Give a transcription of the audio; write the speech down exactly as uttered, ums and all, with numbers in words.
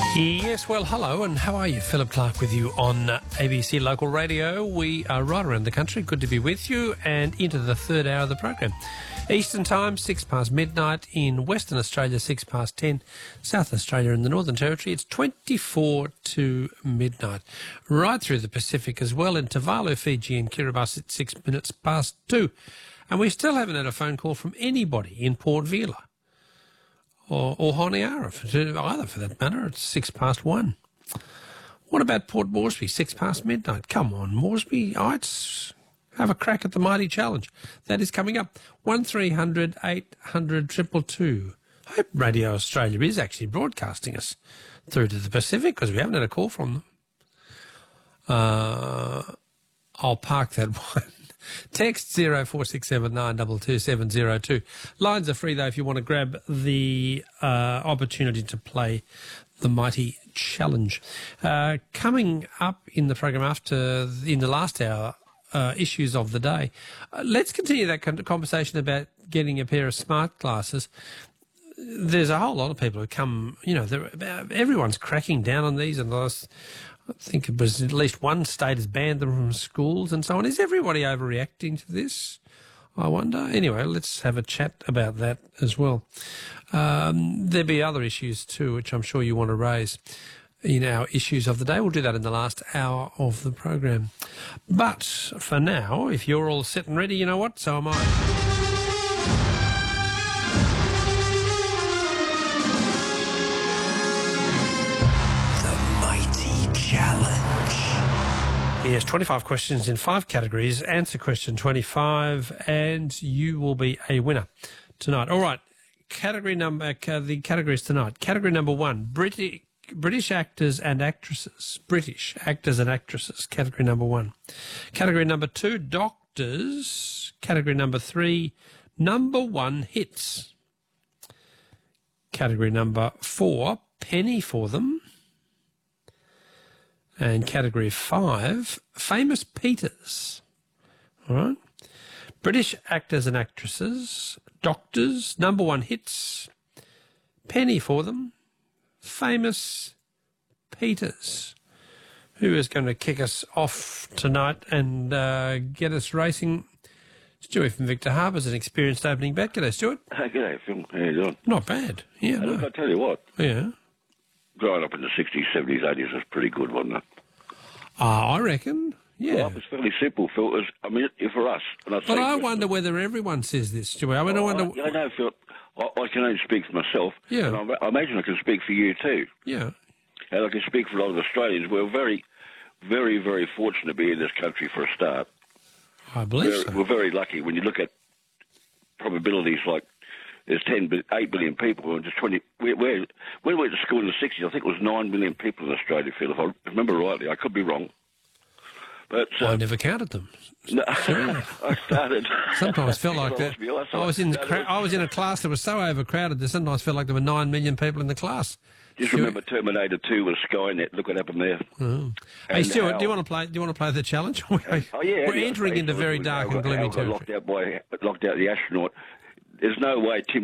Yes, well, hello, and how are you? Philip Clark with you on uh, A B C Local Radio. We are right around the country. Good to be with you, and into the third hour of the program. Eastern Time, six past midnight. In Western Australia, six past ten. South Australia and the Northern Territory, it's twenty-four to midnight. Right through the Pacific as well. In Tuvalu, Fiji and Kiribati, it's six minutes past two. And we still haven't had a phone call from anybody in Port Vila. Or, or Honiara, for, either for that matter. It's six past one. What about Port Moresby, six past midnight? Come on, Moresby, Heights, have a crack at the mighty challenge. That is coming up. one three hundred eight hundred two two two. I hope Radio Australia is actually broadcasting us through to the Pacific, because we haven't had a call from them. Uh, I'll park that one. Text zero four six seven nine two two seven zero two. Lines are free, though, if you want to grab the uh, opportunity to play the mighty challenge. Uh, coming up in the program after, in the last hour, uh, issues of the day. Uh, let's continue that conversation about getting a pair of smart glasses. There's a whole lot of people who come, you know, everyone's cracking down on these, and I think it was at least one state has banned them from schools and so on. Is everybody overreacting to this, I wonder? Anyway, let's have a chat about that as well. Um, there'll be other issues too, which I'm sure you want to raise in our issues of the day. We'll do that in the last hour of the program. But for now, if you're all set and ready, you know what? So am I. Yes, twenty-five questions in five categories. Answer question twenty-five, and you will be a winner tonight. All right, category number, uh, the categories tonight. Category number one, British, British actors and actresses. British actors and actresses, category number one. Category number two, doctors. Category number three, number one hits. Category number four, penny for them. And category five, famous Peters. All right. British actors and actresses, doctors, number one hits, penny for them, famous Peters. Who is going to kick us off tonight and uh, get us racing? Stuart from Victor Harbour is an experienced opening bat. G'day, Stuart. Hey, g'day, Phil. How you doing? Not bad. Yeah. Hey, no. Look, I tell you what. Yeah. Growing up in the sixties, seventies, eighties was pretty good, wasn't it? Ah, uh, I reckon. Yeah. Well, it was fairly simple, Phil. It was, I mean, for us. And I but I wonder whether everyone says this, Stuart. I mean, oh, I wonder. I, I know, Phil. I, I can only speak for myself. Yeah. And I, I imagine I can speak for you too. Yeah. And I can speak for a lot of Australians. We're very, very, very fortunate to be in this country for a start. I believe we're, so. We're very lucky when you look at probabilities like there's ten, eight billion people, and just twenty. We're, we're, when we went to school in the sixties, I think it was nine million people in Australia, Phil, if I remember rightly. I could be wrong. But uh, I never counted them. No, I started. Sometimes felt like that. I was in cra- I was in a class that was so overcrowded that sometimes felt like there were nine million people in the class. Just Stuart. Remember Terminator Two with Skynet. Look what happened there. Oh. Hey Stuart, how... do you want to play? Do you want to play the challenge? oh yeah, we're entering into very dark and gloomy territory. Locked out by locked out the astronaut. There's no way Tim